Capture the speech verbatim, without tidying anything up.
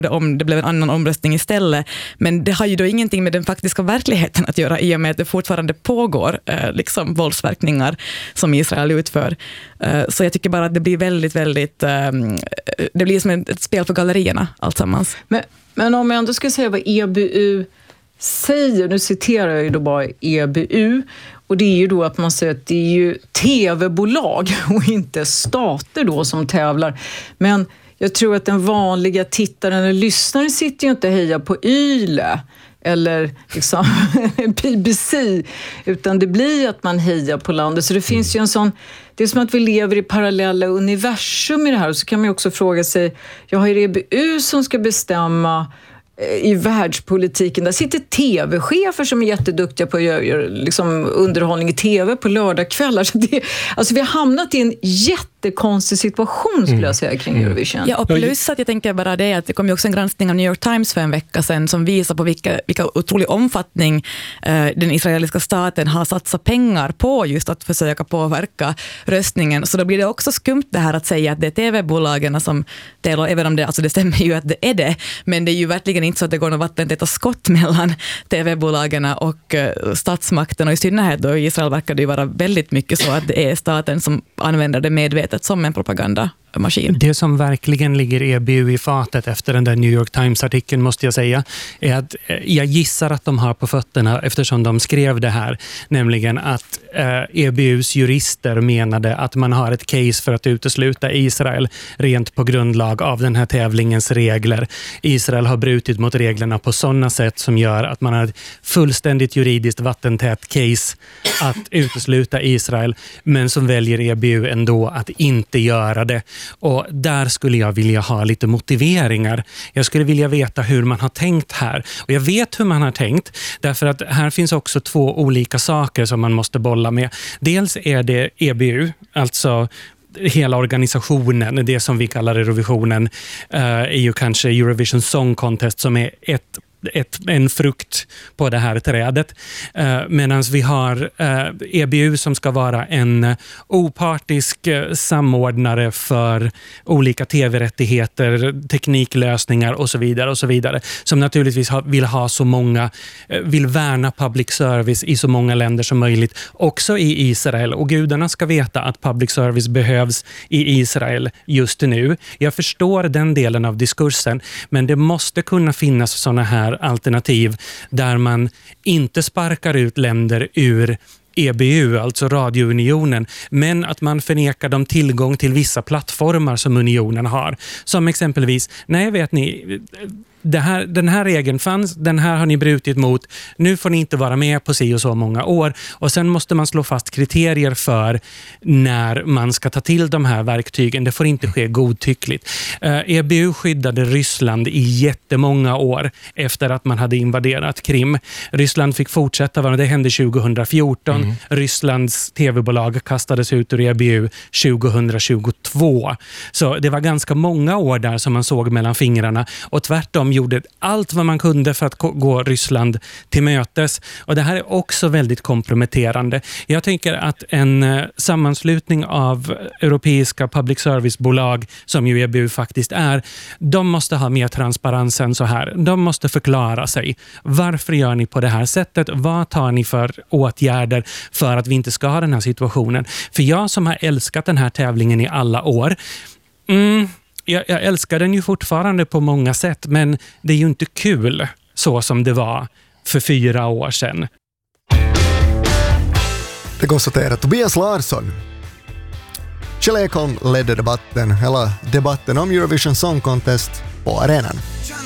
om det blev en annan omröstning istället. Men det har ju då ingenting med den faktiska verkligheten att göra i och med att det fortfarande pågår eh, liksom våldsverkningar som Israel utför. Eh, så jag tycker bara att det blir väldigt, väldigt eh, det blir som ett spel för gallerierna alltsammans. Men, men om jag ändå ska säga vad E B U säger, nu citerar jag ju då bara E B U, och det är ju då att man säger att det är ju tv-bolag och inte stater då som tävlar. Men jag tror att den vanliga tittaren eller lyssnaren sitter ju inte och hejar på Yle eller liksom B B C, utan det blir att man hejar på landet. Så det finns ju en sån, det är som att vi lever i parallella universum i det här. Och så kan man ju också fråga sig, jag har ju E B U som ska bestämma i världspolitiken. Där sitter tv-chefer som är jätteduktiga på att göra liksom, underhållning i tv på lördagskvällar. Så det, alltså vi har hamnat i en jättekonstig situation skulle jag säga kring Eurovision. Ja, och plus att jag tänker bara det att det kom ju också en granskning av New York Times för en vecka sedan som visar på vilka, vilka otrolig omfattning eh, den israeliska staten har satsat pengar på just att försöka påverka röstningen. Så då blir det också skumt det här att säga att det är tv-bolagen som delar, även om det, alltså det stämmer ju att det är det, men det är ju verkligen inte så att det går något vattentäta skott mellan tv-bolagen och uh, statsmakten, och i synnerhet då i Israel verkar det ju vara väldigt mycket så att det är staten som använder det medvetet som en propagandamaskin. Det som verkligen ligger E B U i fatet efter den där New York Times-artikeln måste jag säga är att eh, jag gissar att de har på fötterna eftersom de skrev det här, nämligen att eh, E B U:s jurister menade att man har ett case för att utesluta Israel rent på grundlag av den här tävlingens regler. Israel har brutit mot reglerna på sådana sätt som gör att man har ett fullständigt juridiskt vattentät case att utesluta Israel, men som väljer E B U ändå att inte göra det. Och där skulle jag vilja ha lite motiveringar. Jag skulle vilja veta hur man har tänkt här. Och jag vet hur man har tänkt, därför att här finns också två olika saker som man måste bolla med. Dels är det E B U, alltså hela organisationen, det som vi kallar Eurovisionen, uh, är ju kanske Eurovision Song Contest som är ett Ett, en frukt på det här trädet. Uh, Medan vi har uh, E B U som ska vara en uh, opartisk uh, samordnare för olika tv-rättigheter, tekniklösningar och så vidare och så vidare. Som naturligtvis ha, vill ha så många, uh, vill värna public service i så många länder som möjligt. Också i Israel. Och gudarna ska veta att public service behövs i Israel just nu. Jag förstår den delen av diskursen, men det måste kunna finnas såna här alternativ där man inte sparkar ut länder ur E B U, alltså radiounionen, men att man förnekar dem tillgång till vissa plattformar som unionen har. Som exempelvis, nej vet ni, det här, den här regeln fanns, den här har ni brutit mot, nu får ni inte vara med på sig och så många år. Och sen måste man slå fast kriterier för när man ska ta till de här verktygen. Det får inte ske godtyckligt. Uh, E B U skyddade Ryssland i jättemånga år efter att man hade invaderat Krim. Ryssland fick fortsätta, det hände tjugohundrafjorton. Mm. Rysslands tv-bolag kastades ut ur E B U tjugohundratjugotvå. Så det var ganska många år där som man såg mellan fingrarna, och tvärtom gjorde allt vad man kunde för att gå Ryssland till mötes. Och det här är också väldigt komprometterande. Jag tänker att en eh, sammanslutning av europeiska public service-bolag, som ju E B U faktiskt är, de måste ha mer transparens än så här. De måste förklara sig. Varför gör ni på det här sättet? Vad tar ni för åtgärder för att vi inte ska ha den här situationen? För jag som har älskat den här tävlingen i alla år, mm, Jag, jag älskar den ju fortfarande på många sätt, men det är ju inte kul så som det var för fyra år sedan. Det konstaterar Tobias Larsson. Kjell Ekholm ledde debatten, eller debatten om Eurovision Song Contest på arenan.